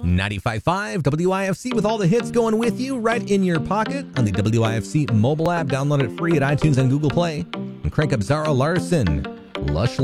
95.5 WIFC with all the hits going with you right in your pocket on the WIFC mobile app. Download it free at iTunes and Google Play. And crank up Zara Larson, Lush